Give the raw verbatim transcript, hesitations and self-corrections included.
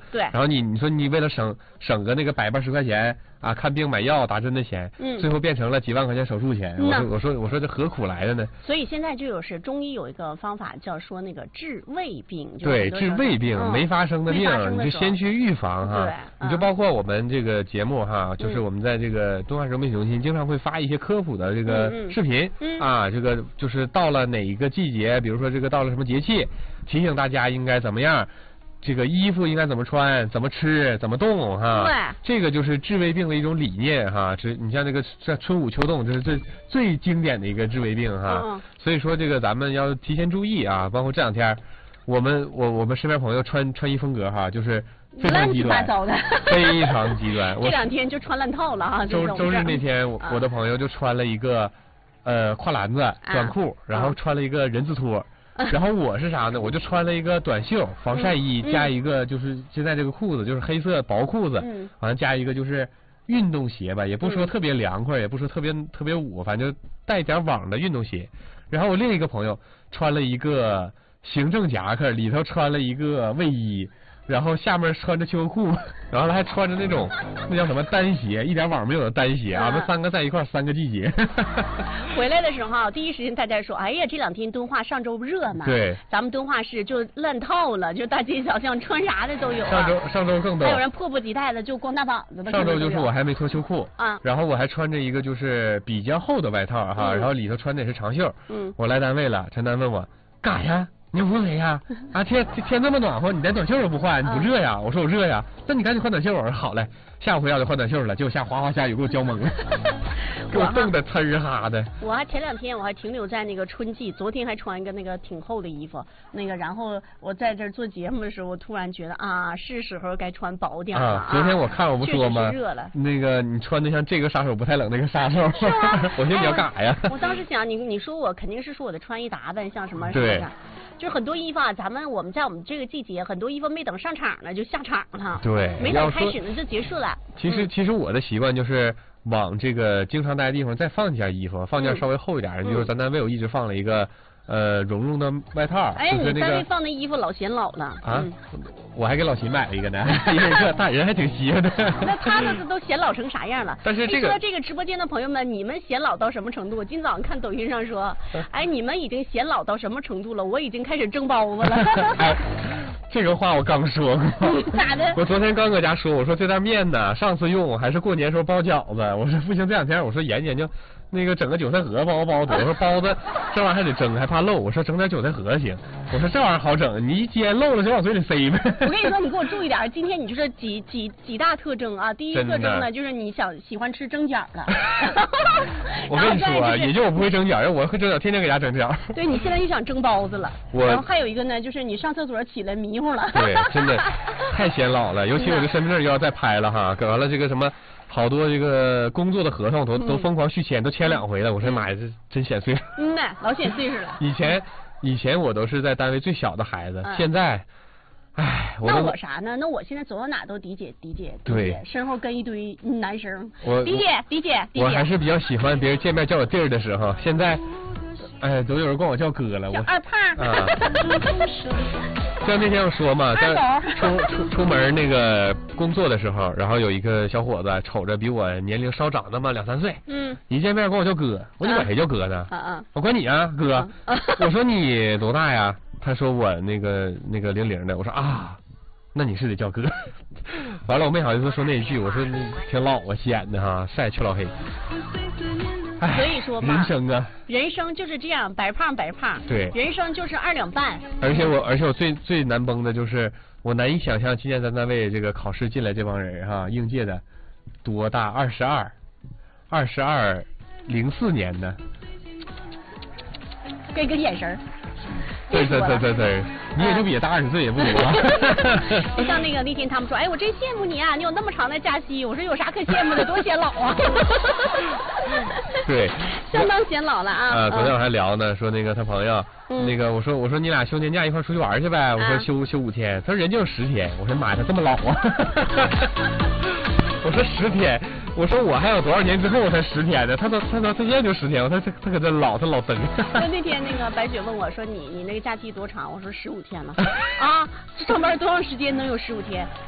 对。 然后你你说你为了省省个那个百八十块钱啊，看病买药打针的钱，嗯，最后变成了几万块钱手术钱。嗯、我说我说我说这何苦来的呢？ 所以现在就有是中医有一个方法叫说那个治未病， 对，治未病、嗯、没发生的病，你就先去预防哈。 对， 你就包括我们这个节目哈，嗯、就是我们在这个东华生命中心经常会发一些科普的这个视频、嗯嗯、啊，这个就是到了哪一个季节，比如说这个到了什么节气，提醒大家应该怎么样。这个衣服应该怎么穿，怎么吃，怎么动哈？ 对， 这个就是治未病的一种理念哈。这你像这个这春捂秋冻，这是最最经典的一个治未病哈。嗯、所以说这个咱们要提前注意啊，包括这两天我们我我们身边朋友穿穿衣风格哈，就是非常极端， 的非常极端。 这两天就穿烂套了啊。 周周日那天，我、啊、我的朋友就穿了一个呃跨栏子短裤，啊、然后穿了一个人字拖。然后我是啥呢？我就穿了一个短袖防晒衣，嗯、加一个就是现在这个裤子就是黑色薄裤子，嗯，完了加一个就是运动鞋吧，也不说特别凉快，嗯、也不说特别特别捂，反正带点网的运动鞋。然后我另一个朋友穿了一个行政夹克，里头穿了一个卫衣。然后下面穿着秋裤，然后他还穿着那种那叫什么单鞋，一点网没有的单鞋，俺们三个在一块三个季节。 回来的时候，第一时间大家说，哎呀，这两天敦化上周热嘛， 对， 咱们敦化市就烂套了，就大街小巷穿啥的都有、啊。 上周上周更多， 还有人迫不及待的就光大膀子的。 上周就是我还没脱秋裤啊，然后我还穿着一个就是比较厚的外套哈，嗯、然后里头穿的也是长袖。嗯，我来单位了，陈丹问我干啥呀？你不肥呀？啊，天天这么暖和，你连短袖都不换，你不热呀？我说我热呀，那你赶紧换短袖。我说好嘞，下回要得换短袖了，结果下哗哗下雨，给我浇蒙了，给我冻得呲儿哈的。 我还前两天我还停留在那个春季，昨天还穿一个那个挺厚的衣服，那个然后我在这儿做节目的时候，我突然觉得啊，是时候该穿薄点了啊。 昨天我看我不说吗？ 热了。那个你穿的像这个杀手不太冷那个杀手， 是啊、 我说你要干啥呀？ 我当时想你你说我肯定是说我的穿衣打扮像什么什么对。 就是很多衣服啊，咱们我们在我们这个季节，很多衣服没等上场呢就下场了， 对， 没等开始呢就结束了。 其实、嗯、其实我的习惯就是往这个经常待的地方再放件衣服，放件稍微厚一点，嗯、就是咱单位我一直放了一个呃绒绒的外套。 哎， 就是那个、 你单位放的衣服老显老了啊！嗯、我还给老秦买了一个呢，因为这大人还挺稀罕的。 那他们都显老成啥样了？ 但是这个说这个直播间的朋友们，你们显老到什么程度？我今早上看抖音上说，哎，你们已经显老到什么程度了？我已经开始蒸包子了。 哎，这个话我刚说过。 咋的？ 我昨天刚搁家说，我说这袋面呢，上次用还是过年时候包饺子，我说不行，这两天我说研究研究。那个整个韭菜盒包包子，我说包子这玩意儿还得蒸，还怕漏，我说整点韭菜盒行，我说这玩意儿好整，你一煎漏了就往嘴里塞呗。 我跟你说，你给我注意点，今天你就是几几几大特征啊。第一特征呢，就是你想喜欢吃蒸饺了。 我跟你说啊，也就我不会蒸饺，要我会蒸饺，天天给家蒸饺。 对，你现在又想蒸包子了。 我然后还有一个呢，就是你上厕所起来迷糊了。 对，真的太显老了，尤其我这身份证又要再拍了哈，搞完了这个什么。好多这个工作的合同都、嗯、都疯狂续签，都签两回了。我说妈呀，这真显岁数。 嗯呐，老显岁数了。 以前以前我都是在单位最小的孩子，嗯、现在，唉，我那我啥呢？那我现在走到哪都迪姐迪姐迪姐，身后跟一堆男生。 我迪姐迪姐迪姐。 我还是比较喜欢别人见面叫我弟儿的时候，现在。哎，都有人管我叫哥了，我二胖啊。像那天我说嘛，在出出出门那个工作的时候，然后有一个小伙子瞅着比我年龄稍长那么两三岁，嗯，一见面管我叫哥，我说你管谁叫哥呢？啊啊，我管你啊，哥。啊、我说你多大呀？他说我那个那个零零的。我说啊，那你是得叫哥。完了，我没好意思说那一句，我说挺老啊，显得哈，晒黢老黑。 所以说嘛， 人生啊， 人生就是这样，白胖白胖。 对， 人生就是二两半。 而且我，而且我最最难崩的就是，我难以想象今年咱单位这个考试进来这帮人哈，应届的多大？二十二，二十二，零四年的。 给个眼神。 对对对对对，你也就比大二十岁也不多了。 就像那个那天他们说，哎，我真羡慕你啊，你有那么长的假期。我说有啥可羡慕的，多显老啊。 对， 相当显老了啊。 啊，昨天我还聊呢，说那个他朋友，嗯、那个我说我说你俩休年假一块出去玩去呗，我说休、啊、休五天，他说人就十天，我说妈呀，他这么老啊。我说十天，我说我还有多少年之后才十天呢？他说他说他现在就十天，我说他他可真老，他老登。 那那天那个白雪问我说你你那个假期多长？我说十五天了。啊，上班多长时间能有十五天？